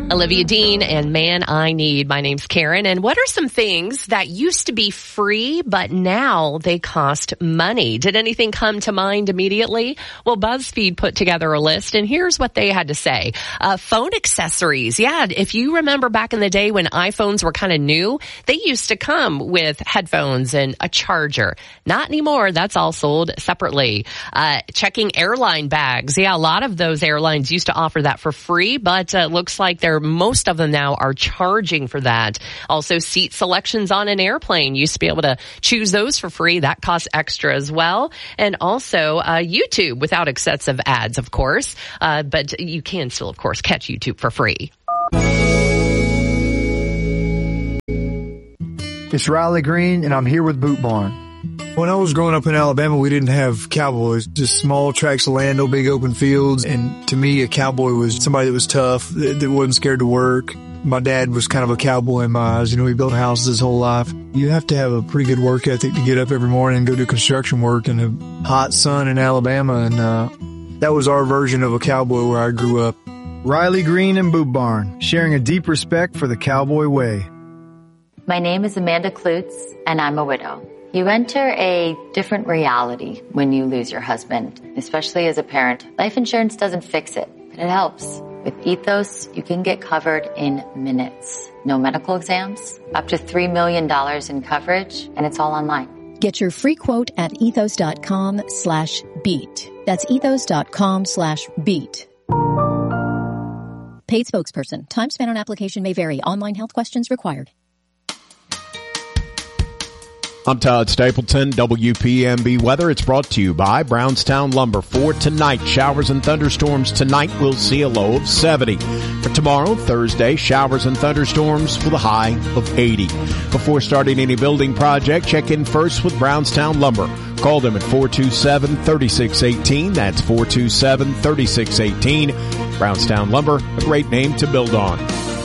Olivia Dean and Man I Need. My name's Karen. And what are some things that used to be free, but now they cost money? Did anything come to mind immediately? Well, BuzzFeed put together a list, and here's what they had to say. Phone accessories. Yeah, if you remember back in the day when iPhones were kind of new, they used to come with headphones and a charger. Not anymore. That's all sold separately. Checking airline bags. Yeah, a lot of those airlines used to offer that for free, but looks like most of them now are charging for that. Also, seat selections on an airplane. Used to be able to choose those for free. That costs extra as well. And also, YouTube without excessive ads, of course. But you can still, of course, catch YouTube for free. It's Riley Green, and I'm here with Boot Barn. When I was growing up in Alabama, we didn't have cowboys, just small tracts of land, no big open fields. And to me, a cowboy was somebody that was tough, that wasn't scared to work. My dad was kind of a cowboy in my eyes. You know, he built houses his whole life. You have to have a pretty good work ethic to get up every morning and go do construction work in the hot sun in Alabama. And that was our version of a cowboy where I grew up. Riley Green and Boot Barn, sharing a deep respect for the cowboy way. My name is Amanda Klutz, and I'm a widow. You enter a different reality when you lose your husband, especially as a parent. Life insurance doesn't fix it, but it helps. With Ethos, you can get covered in minutes. No medical exams, up to $3 million in coverage, and it's all online. Get your free quote at ethos.com/beat. That's ethos.com/beat. Paid spokesperson. Time spent on application may vary. Online health questions required. I'm Todd Stapleton, WPMB Weather. It's brought to you by Brownstown Lumber. For tonight, showers and thunderstorms. Tonight, we'll see a low of 70. For tomorrow, Thursday, showers and thunderstorms with a high of 80. Before starting any building project, check in first with Brownstown Lumber. Call them at 427-3618. That's 427-3618. Brownstown Lumber, a great name to build on.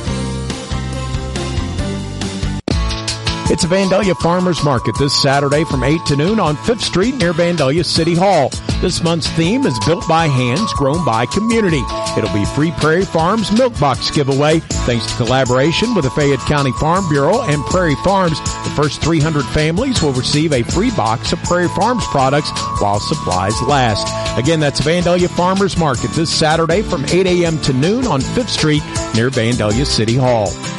It's a Vandalia Farmers Market this Saturday from 8 to noon on 5th Street near Vandalia City Hall. This month's theme is Built by Hands, Grown by Community. It'll be free Prairie Farms Milk Box giveaway thanks to collaboration with the Fayette County Farm Bureau and Prairie Farms. The first 300 families will receive a free box of Prairie Farms products while supplies last. Again, that's Vandalia Farmers Market this Saturday from 8 a.m. to noon on 5th Street near Vandalia City Hall.